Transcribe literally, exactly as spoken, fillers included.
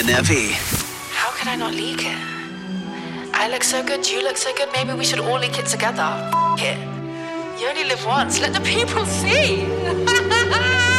N R W. How could I not leak it? I look so good, you look so good, maybe we should all leak it together. F it. You only live once, let the people see.